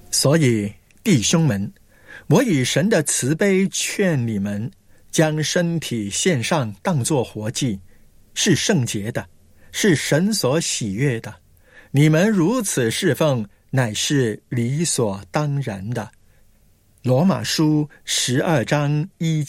所以弟兄们，我以神的慈悲劝你们，将身体献上，当作活祭，是圣洁的，是神所喜悦的。你们如此侍奉，乃是理所当然的。罗马书12章1